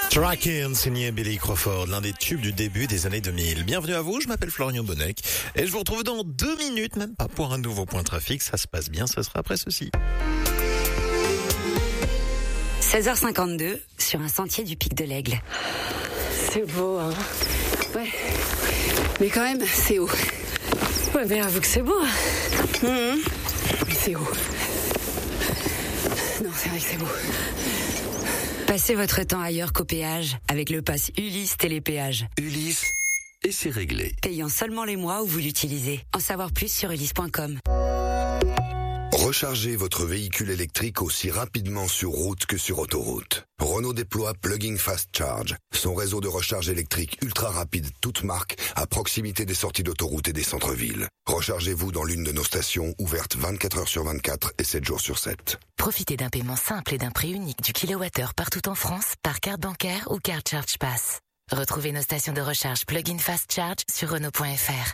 Tracking, signé Billy Crawford, l'un des tubes du début des années 2000. Bienvenue à vous, je m'appelle Florian Bonnec et je vous retrouve dans 2 minutes, même pas pour un nouveau point trafic. Ça se passe bien, ce sera après ceci. 16h52 sur un sentier du Pic de l'Aigle. C'est beau, hein. Ouais. Mais quand même, c'est haut. Ouais, mais avoue que c'est beau. Mais c'est haut. Non, c'est vrai que c'est beau. Passez votre temps ailleurs qu'au péage avec le pass Ulysse Télépéage. Ulysse, et c'est réglé. Payant seulement les mois où vous l'utilisez. En savoir plus sur ulysse.com. Rechargez votre véhicule électrique aussi rapidement sur route que sur autoroute. Renault déploie Plug-in Fast Charge, son réseau de recharge électrique ultra rapide toute marque à proximité des sorties d'autoroute et des centres-villes. Rechargez-vous dans l'une de nos stations ouvertes 24 heures sur 24 et 7 jours sur 7. Profitez d'un paiement simple et d'un prix unique du kilowattheure partout en France par carte bancaire ou carte Charge Pass. Retrouvez nos stations de recharge Plug-in Fast Charge sur Renault.fr.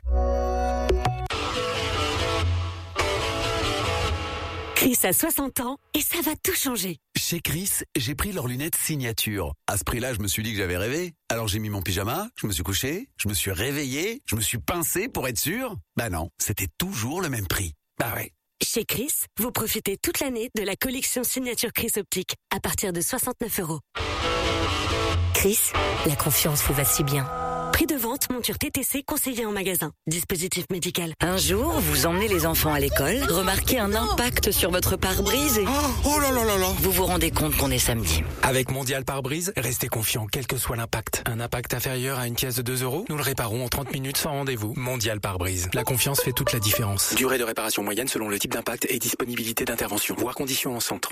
Chris a 60 ans et ça va tout changer. Chez Chris, j'ai pris leurs lunettes signature. À ce prix-là, je me suis dit que j'avais rêvé. Alors j'ai mis mon pyjama, je me suis couché, je me suis réveillé, je me suis pincé pour être sûr. Bah non, c'était toujours le même prix. Bah ouais. Chez Chris, vous profitez toute l'année de la collection signature Chris Optique à partir de 69 €. Chris, la confiance vous va si bien. Prix de vente, monture TTC conseillée en magasin. Dispositif médical. Un jour, vous emmenez les enfants à l'école, remarquez un impact sur votre pare-brise et... Oh là là là là. Vous vous rendez compte qu'on est samedi. Avec Mondial Pare-Brise, restez confiant quel que soit l'impact. Un impact inférieur à une pièce de 2 €, nous le réparons en 30 minutes sans rendez-vous. Mondial Pare-Brise. La confiance fait toute la différence. Durée de réparation moyenne selon le type d'impact et disponibilité d'intervention. Voir conditions en centre.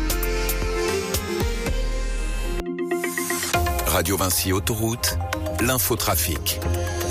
Radio Vinci Autoroute, l'infotrafic.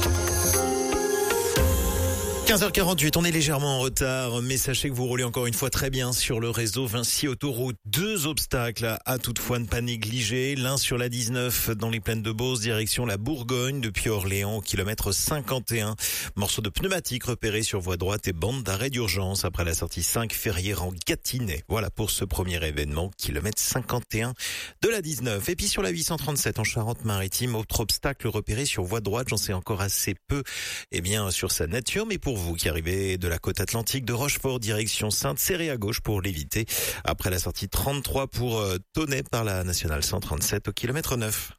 15h48, on est légèrement en retard, mais sachez que vous roulez encore une fois très bien sur le réseau Vinci Autoroute. 2 obstacles à toutefois ne pas négliger. L'un sur la 19 dans les plaines de Beauce, direction la Bourgogne, depuis Orléans au kilomètre 51. Morceau de pneumatique repéré sur voie droite et bande d'arrêt d'urgence après la sortie 5 Ferrières en Gâtinais. Voilà pour ce premier événement, kilomètre 51 de la 19. Et puis sur la 837 en Charente-Maritime, autre obstacle repéré sur voie droite, j'en sais encore assez peu, sur sa nature, mais pour vous qui arrivez de la côte atlantique de Rochefort, direction Sainte, serré à gauche pour l'éviter. Après la sortie 33 pour Tonnet par la nationale 137 au kilomètre 9.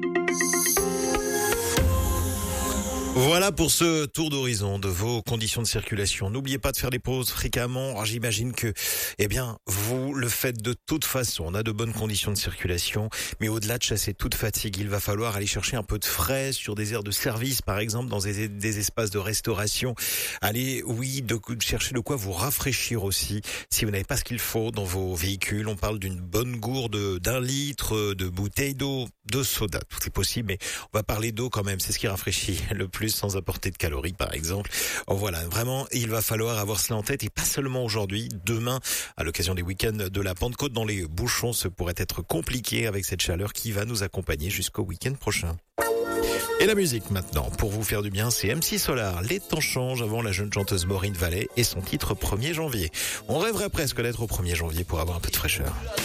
Voilà pour ce tour d'horizon de vos conditions de circulation. N'oubliez pas de faire des pauses fréquemment. Alors, j'imagine que, vous le faites de toute façon. On a de bonnes conditions de circulation, mais au-delà de chasser toute fatigue, il va falloir aller chercher un peu de frais sur des aires de service, par exemple, dans des espaces de restauration. Allez, chercher de quoi vous rafraîchir aussi. Si vous n'avez pas ce qu'il faut dans vos véhicules, on parle d'une bonne gourde d'1 litre, de bouteilles d'eau, de soda. Tout est possible, mais on va parler d'eau quand même. C'est ce qui rafraîchit le plus sans apporter de calories, par exemple. Voilà, vraiment, il va falloir avoir cela en tête et pas seulement aujourd'hui. Demain, à l'occasion des week-ends de la Pentecôte, dans les bouchons, ce pourrait être compliqué avec cette chaleur qui va nous accompagner jusqu'au week-end prochain. Et la musique maintenant, pour vous faire du bien, c'est MC Solar. Les temps changent avant la jeune chanteuse Maureen Vallée et son titre 1er janvier. On rêverait presque d'être au 1er janvier pour avoir un peu de fraîcheur.